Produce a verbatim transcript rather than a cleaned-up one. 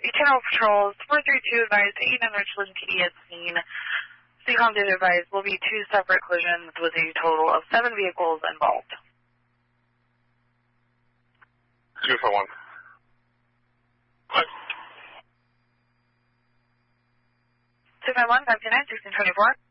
Channel Patrols four three two advised eight and Richland P D at scene. C COM did advise will be two separate collisions with a total of seven vehicles involved. Two for one. two five one, five two nine, sixteen twenty-four.